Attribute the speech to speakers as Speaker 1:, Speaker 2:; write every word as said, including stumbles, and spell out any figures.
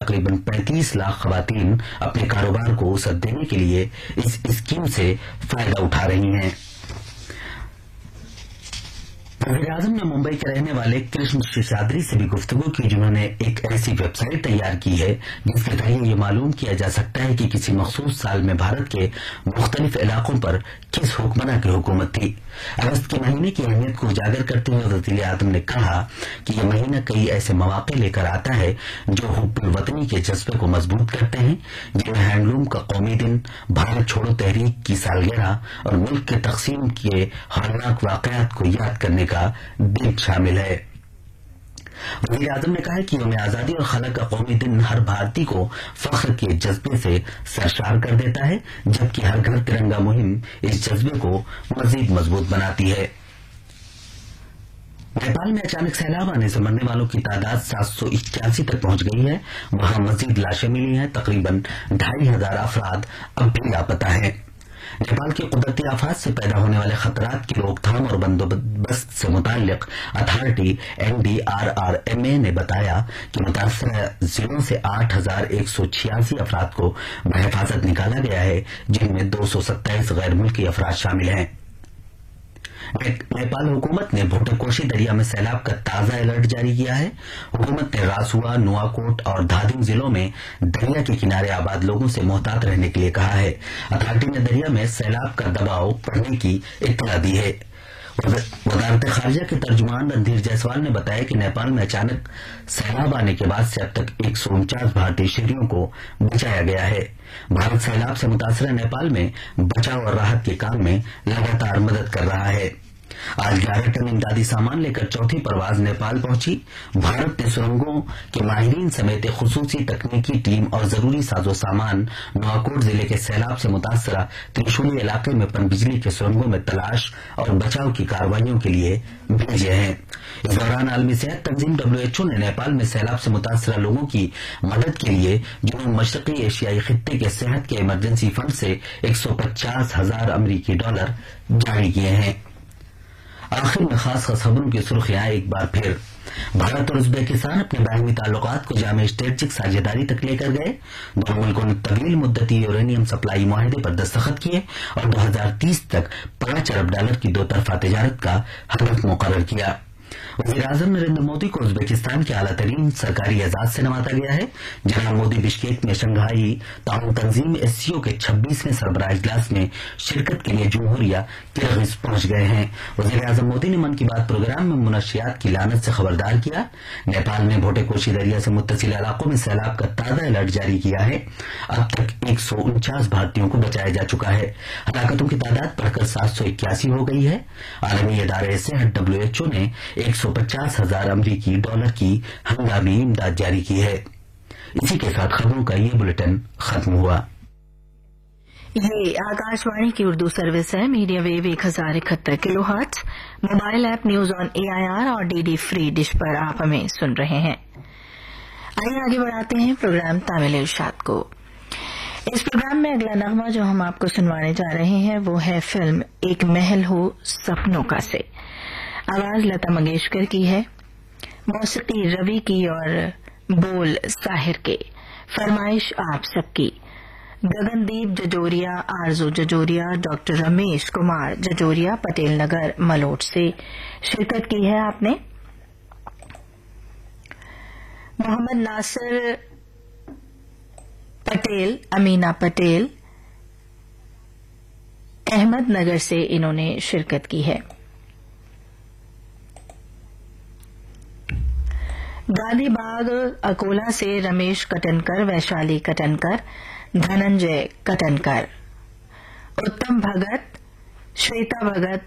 Speaker 1: तकरीबन पैंतीस लाख खवातीन अपने कारोबार को वसअत देने के लिए इस स्कीम से फायदा उठा रही हैं। वज़ीर आज़म ने मुंबई के रहने वाले कृष्ण शेषाद्री से भी गुफ्तगू की, जिन्होंने एक ऐसी वेबसाइट तैयार की है जिसके जरिए ये मालूम किया जा सकता है कि किसी मखसूस साल में भारत के मुख्तलिफ इलाकों पर किस हुक्मरां की हुकूमत थी। अगस्त के महीने की अहमियत को उजागर करते हुए वज़ीर आज़म ने कहा कि यह महीना कई ऐसे मौके लेकर आता है जो हुब्बुल वतनी के जज्बे को मजबूत करते हैं, जिनमें हैंडलूम का कौमी दिन, भारत छोड़ो तहरीक की सालगिरह और मुल्क के तकसीम के हौलनाक वाकयात को याद करने का दिन शामिल है। वज़ीर आज़म ने कहा कि यौम आज़ादी और खला का कौमी दिन हर भारतीय को फख्र के जज्बे से सरशार कर देता है, जबकि हर घर तिरंगा मुहिम इस जज्बे को मजीद मजबूत बनाती है। नेपाल में अचानक सैलाब आने से मरने वालों की तादाद सात सौ इक्यासी तक पहुंच गई है। वहां मजीद लाशें मिली हैं। तकरीबन ढाई हजार अफराद अब भी लापता हैं। नेपाल के कुदरती आफात से पैदा होने वाले खतरात की रोकथाम और बंदोबस्त से मुताल्लिक authority N D R R M A ने बताया कि मुतासरा जिलों से आठ हजार एक सौ छियासी अफराद को बहिफाजत निकाला गया है, जिनमें दो सौ सत्ताईस गैर मुल्की अफराद शामिल हैं। नेपाल हुकूमत ने भोटकोशी दरिया में सैलाब का ताजा अलर्ट जारी किया है। हुकूमत ने रासुआ, नुआकोट और धादिंग जिलों में दरिया के किनारे आबाद लोगों से मोहतात रहने के लिए कहा है। अथॉरिटी ने दरिया में सैलाब का दबाव बढ़ने की इत्तला दी है। वजारत खारजा के तर्जुमान रणधीर जायसवाल ने बताया कि नेपाल में अचानक सैलाब आने के बाद से अब तक एक सौ उनचास भारतीय शहरियों को बचाया गया है। भारत सैलाब से मुतासरा नेपाल में बचाव और राहत के काम में लगातार मदद कर रहा है। आज ग्यारह टन इमदादी सामान लेकर चौथी परवाज नेपाल पहुंची। भारत ने सुरंगों के माहिरीन समेत एक खुसूसी तकनीकी टीम और जरूरी साजो सामान नुआकोट जिले के सैलाब से मुतासरा त्रिशूली इलाके में पनबिजली के सुरंगों में तलाश और बचाव की कार्रवाइयों के लिए भेजे हैं। इस दौरान आलमी सेहत तंजीम डब्ल्यू एच ओ ने नेपाल में सैलाब से मुतासरा लोगों की मदद के लिए जनूब मशरकी एशियाई खित्ते के सेहत के इमरजेंसी फंड से एक सौ पचास हजार अमरीकी डॉलर जारी किए हैं। आखिर में खास खास खबरों की सुर्खियां एक बार फिर। भारत और उज्बेकिस्तान अपने बाहमी ताल्लुकात को जामे स्ट्रेटेजिक साझेदारी तक लेकर गए। दोनों मुल्कों ने तवील मुद्दती यूरेनियम सप्लाई मुआहदे पर दस्तखत किए और दो हजार तीस तक पांच अरब डॉलर की दो तरफा तजारत का हदफ मुकर्रर किया। वज़ीर आज़म नरेंद्र मोदी को उज्बेकिस्तान के आला तरीन सरकारी एजाज से नवाजा गया है। जनाब मोदी बिश्केक में शंघाई ताउन तंजीम एस सी ओ के छब्बीसवें सरबराह इजलास में शिरकत के लिए जमहूरिया किर्गिज पहुंच गए हैं। वज़ीर आज़म मोदी ने मन की बात प्रोग्राम में मुनशियात की लानत से खबरदार किया। नेपाल ने भोटेकोशी दरिया से मुत्तसिल इलाकों में सैलाब का ताजा अलर्ट जारी किया है। अब तक एक सौ उनचास भारतीयों को बचाया जा चुका है। हलाकतों की तादाद बढ़कर सात सौ इक्यासी हो गई है। आलमी इदारे सेहत डब्ल्यू एच ओ ने एक सौ पचास हजार अमरीकी डॉलर की हंगामी इमदाद जारी की है। इसी के साथ खबरों का ये बुलेटिन खत्म हुआ।
Speaker 2: ये आकाशवाणी की उर्दू सर्विस है। मीडिया वेव एक हजार इकहत्तर kilo hertz, mobile app news on A I R और डी डी फ्री डिश पर आप हमें सुन रहे हैं। आइए आगे बढ़ाते हैं प्रोग्राम तामिल इरशाद को। इस प्रोग्राम में अगला नगमा जो हम आपको सुनवाने जा रहे हैं वो है फिल्म एक महल हो सपनों का से। आवाज लता मंगेशकर की है, मौसीकी रवि की और बोल साहिर के। फरमाइश आप सबकी। गगनदीप जजोरिया, आरजू जजोरिया, डॉक्टर रमेश कुमार जजोरिया, पटेल नगर मलोट से शिरकत की है आपने। मोहम्मद नासिर पटेल, अमीना पटेल, अहमद नगर से इन्होंने शिरकत की है। गांधी बाग अकोला से रमेश कटनकर, वैशाली कटनकर, धनंजय कटनकर, उत्तम भगत, श्वेता भगत,